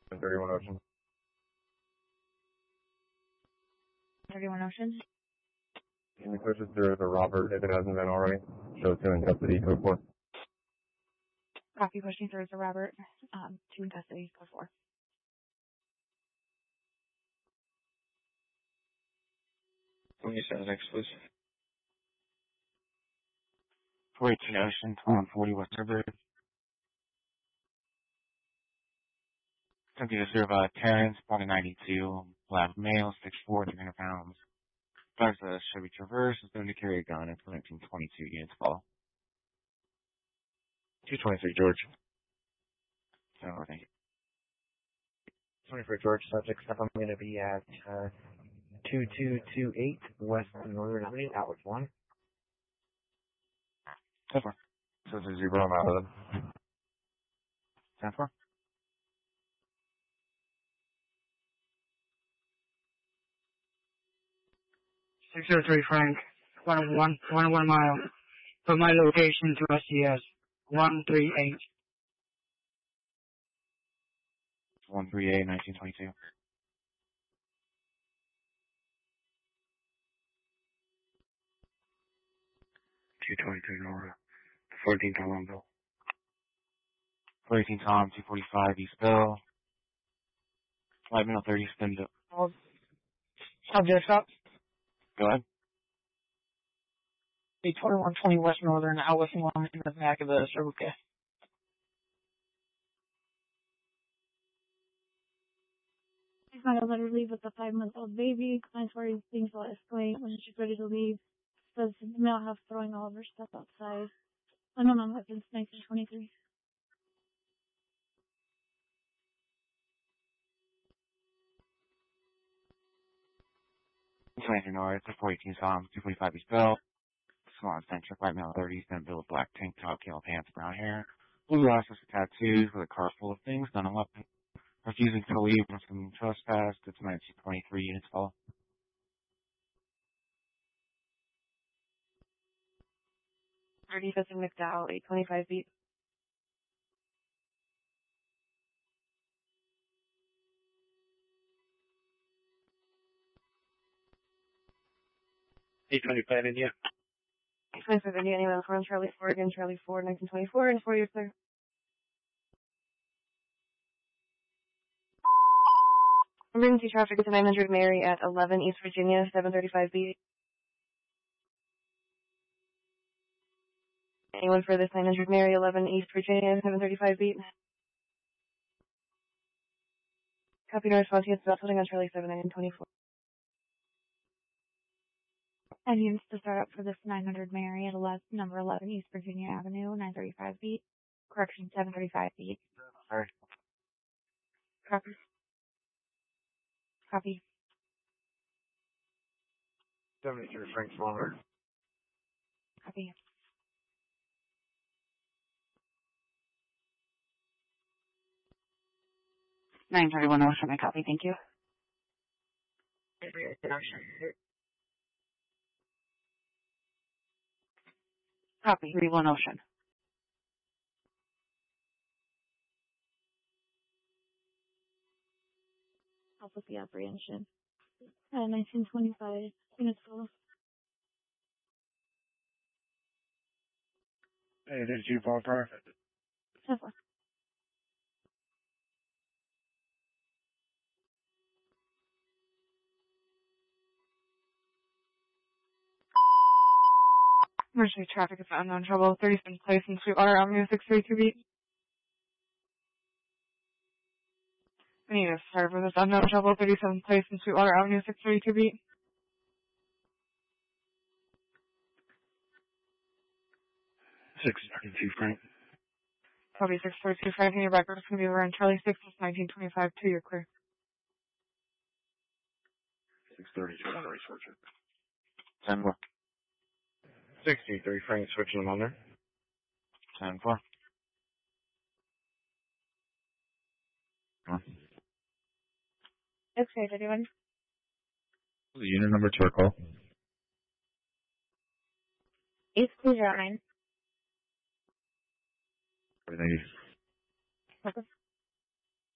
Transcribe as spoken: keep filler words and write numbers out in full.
thirty-one Ocean. thirty-one Ocean. Can you push it through to Robert if it hasn't been already? Show two in custody, code four. Copy, pushing through to Robert. Um, two in custody, code four. When you send next, please. four eighteen Ocean, twenty-one forty West River. Something to serve uh, Terrence, body ninety-two, black male, six foot four, three hundred pounds. Drives a Chevy Traverse, is known to carry a gun, and nineteen twenty-two units follow. two twenty-three, George. So, thank you. twenty-four George, subject stuff. I'm going to be at uh, two two two eight West Northern Avenue, Outlet one. ten four. So it's a zero, I'm out of them. ten four. six oh three Frank, one oh one, one oh one mile. From my location to S C S, one three eight. one three eight, nineteen twenty-two. two twenty-three, Nora. fourteen Tom Bill. four eighteen Tom, two forty-five East Bill. Light middle thirty, spin to... Subject up. Go ahead. The twenty-one twenty West Northern, Outlet one in the back of the Circle K. He's not gonna let her leave with the five-month-old baby. Client's worried things will escalate when she's ready to leave. Says the male house throwing all of her stuff outside. Unknown on weapons, nineteen twenty-three. twenty-three North, four eighteen Tom, two forty-five East Bill. Swan centric, white male thirty, spin bill, black tank top, yellow pants, brown hair. Blue glasses, tattoos, with a car full of things, none on weapon. Refusing to leave from some trespass, it's nineteen twenty-three units follow. thirty-fifth and McDowell, eight twenty-five feet. eight twenty-five, India. eight twenty-five India, anyone from Charlie four, again, Charlie four, nineteen twenty-four, and four years clear. Emergency traffic is nine hundred Mary at eleven East Virginia, seven thirty-five B. Anyone for this nine hundred Mary, eleven East Virginia, seven thirty-five B. Copy, no response. Yes, about holding on Charlie seven, nineteen twenty-four. And units to start up for this nine hundred Mary at eleven, number eleven East Virginia Avenue, nine thirty-five feet. Correction, seven thirty-five feet. Sorry. Copy. Copy. seventy-three Frank Swanger. Copy. nine thirty-one Ocean, I copy, thank you. Copy, thirty-one Ocean. Help with the apprehension. Uh, nineteen twenty-five, units full. Hey, did you fall car? ten four. Emergency traffic is unknown trouble, thirty-seventh place in Sweetwater Avenue, six thirty-two B. We need to start for this unknown trouble, thirty-seventh place in Sweetwater Avenue, six thirty-two B. six thirty-two, Frank. Copy, six thirty-two, Frank, in your record is going to be around Charlie six, nineteen twenty-five, two, you're clear. six thirty-two, I'm already switching. ten four. sixty-three Frank, switching them on there. ten four. Okay, anyone? The unit number to our call. East Cruiser nine. Thank you. Okay.